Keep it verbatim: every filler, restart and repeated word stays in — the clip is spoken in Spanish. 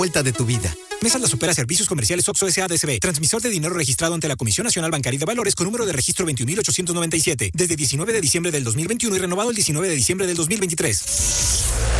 vuelta de tu vida. Mesa La Supera Servicios Comerciales Oxxo S A D C B. Transmisor de dinero registrado ante la Comisión Nacional Bancaria de Valores con número de registro veintiún mil ochocientos noventa y siete. Desde diecinueve de diciembre del dos mil veintiuno y renovado el diecinueve de diciembre del dos mil veintitrés.